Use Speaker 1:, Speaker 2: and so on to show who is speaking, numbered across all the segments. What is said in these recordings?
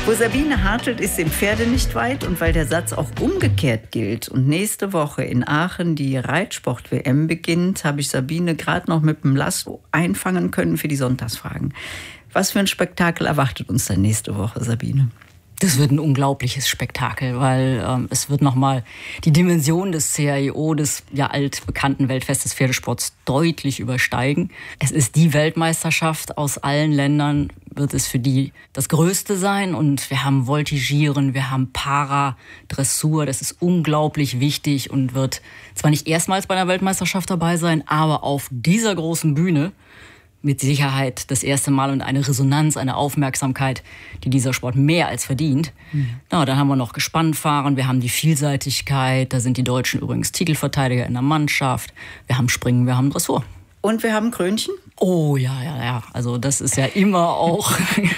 Speaker 1: Wo Sabine Hartelt ist, sind Pferde nicht weit. Und weil der Satz auch umgekehrt gilt und nächste Woche in Aachen die Reitsport-WM beginnt, habe ich Sabine gerade noch mit dem Lasso einfangen können für die Sonntagsfragen. Was für ein Spektakel erwartet uns dann nächste Woche, Sabine?
Speaker 2: Das wird ein unglaubliches Spektakel, weil es wird nochmal die Dimension des CAIO, des ja altbekannten Weltfest des Pferdesports, deutlich übersteigen. Es ist die Weltmeisterschaft aus allen Ländern, wird es für die das Größte sein. Und wir haben Voltigieren, wir haben Para-Dressur. Das ist unglaublich wichtig und wird zwar nicht erstmals bei einer Weltmeisterschaft dabei sein, aber auf dieser großen Bühne mit Sicherheit das erste Mal und eine Resonanz, eine Aufmerksamkeit, die dieser Sport mehr als verdient. Ja, dann haben wir noch Gespannfahren, wir haben die Vielseitigkeit, da sind die Deutschen übrigens Titelverteidiger in der Mannschaft, wir haben Springen, wir haben Dressur.
Speaker 1: Und wir haben Krönchen?
Speaker 2: Oh ja. Also das ist ja immer auch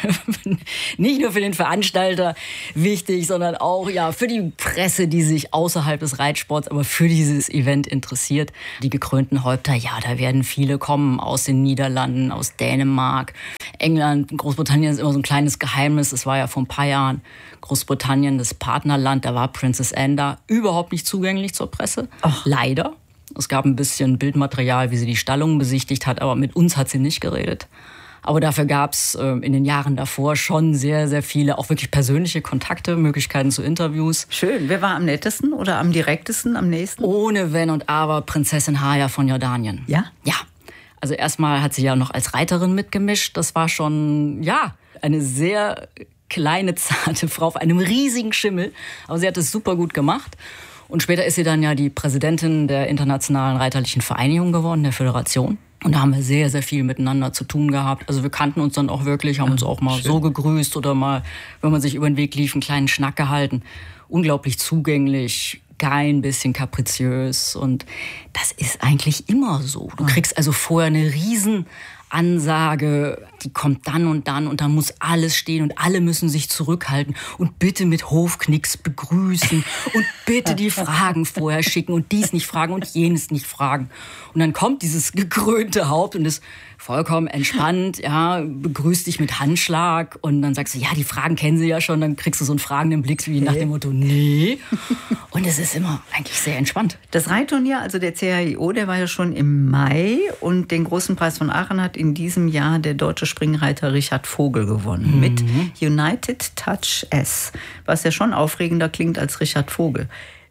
Speaker 2: nicht nur für den Veranstalter wichtig, sondern auch ja für die Presse, die sich außerhalb des Reitsports, aber für dieses Event interessiert. Die gekrönten Häupter, ja, da werden viele kommen aus den Niederlanden, aus Dänemark, England, Großbritannien ist immer so ein kleines Geheimnis. Es war ja vor ein paar Jahren Großbritannien, das Partnerland, da war Princess Anne da überhaupt nicht zugänglich zur Presse. Ach. Leider. Es gab ein bisschen Bildmaterial, wie sie die Stallungen besichtigt hat, aber mit uns hat sie nicht geredet. Aber dafür gab es in den Jahren davor schon sehr, sehr viele, auch wirklich persönliche Kontakte, Möglichkeiten zu Interviews.
Speaker 1: Schön. Wer war am nettesten oder am direktesten, am nächsten?
Speaker 2: Ohne Wenn und Aber Prinzessin Haya von Jordanien.
Speaker 1: Ja?
Speaker 2: Ja. Also erstmal hat sie ja noch als Reiterin mitgemischt. Das war schon, ja, eine sehr kleine, zarte Frau auf einem riesigen Schimmel. Aber sie hat es super gut gemacht. Und später ist sie dann ja die Präsidentin der Internationalen Reiterlichen Vereinigung geworden, der Föderation. Und da haben wir sehr, sehr viel miteinander zu tun gehabt. Also wir kannten uns dann auch wirklich, haben uns auch mal so gegrüßt oder mal, wenn man sich über den Weg lief, einen kleinen Schnack gehalten. Unglaublich zugänglich, kein bisschen kapriziös. Und das ist eigentlich immer so. Du kriegst also vorher eine Riesenansage, die kommt dann und dann muss alles stehen und alle müssen sich zurückhalten und bitte mit Hofknicks begrüßen und bitte die Fragen vorher schicken und dies nicht fragen und jenes nicht fragen. Und dann kommt dieses gekrönte Haupt und ist vollkommen entspannt, ja, begrüßt dich mit Handschlag und dann sagst du, ja, die Fragen kennen sie ja schon, dann kriegst du so einen fragenden Blick wie nach dem Motto, nee. Und es ist immer eigentlich sehr entspannt.
Speaker 1: Das Reitturnier, also der CAIO, der war ja schon im Mai und den großen Preis von Aachen hat in diesem Jahr der deutsche Springreiter Richard Vogel gewonnen mit United Touch S, was ja schon aufregender klingt als Richard Vogel.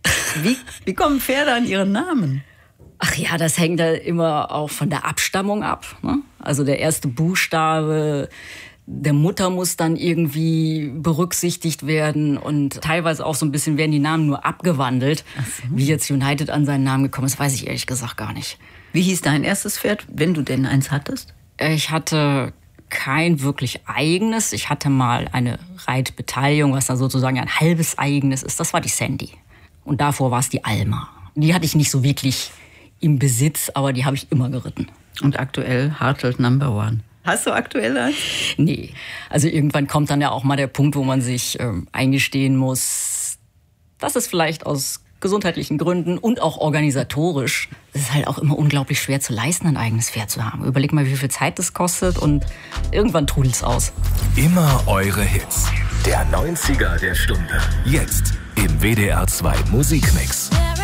Speaker 1: Wie kommen Pferde an ihren Namen?
Speaker 2: Ach ja, das hängt ja immer auch von der Abstammung ab, ne? Also der erste Buchstabe der Mutter muss dann irgendwie berücksichtigt werden und teilweise auch so ein bisschen werden die Namen nur abgewandelt. Ach so. Wie jetzt United an seinen Namen gekommen ist, weiß ich ehrlich gesagt gar nicht.
Speaker 1: Wie hieß dein erstes Pferd, wenn du denn eins hattest?
Speaker 2: Ich hatte kein wirklich eigenes. Ich hatte mal eine Reitbeteiligung, was dann sozusagen ein halbes eigenes ist. Das war die Sandy. Und davor war es die Alma. Die hatte ich nicht so wirklich im Besitz, aber die habe ich immer geritten.
Speaker 1: Und aktuell Hartelt Number One. Hast du aktuell eins?
Speaker 2: Nee. Also irgendwann kommt dann ja auch mal der Punkt, wo man sich eingestehen muss, dass es vielleicht aus gesundheitlichen Gründen und auch organisatorisch, es ist halt auch immer unglaublich schwer zu leisten, ein eigenes Pferd zu haben. Überleg mal, wie viel Zeit das kostet und irgendwann trudelt's aus.
Speaker 3: Immer eure Hits. Der 90er der Stunde. Jetzt im WDR 2 Musikmix.